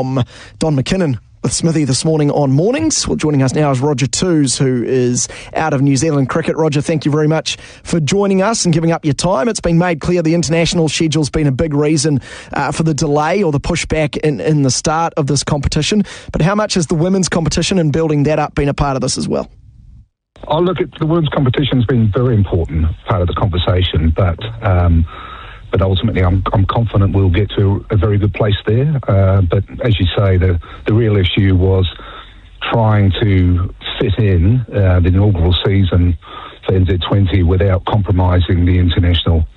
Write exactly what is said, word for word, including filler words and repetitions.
from Don McKinnon with Smithy this morning on Mornings. Well, joining us now is Roger Toos, who is out of New Zealand cricket. Roger, thank you very much for joining us and giving up your time. It's been made clear the international schedule's been a big reason uh, for the delay or the pushback in, in the start of this competition. But how much has the women's competition and building that up been a part of this as well? Oh, look, it, the women's competition has been a very important part of the conversation, but um, but ultimately I'm, I'm confident we'll get to a very good place there. Uh, but as you say, the, the real issue was trying to fit in uh, the inaugural season for N Z twenty without compromising the international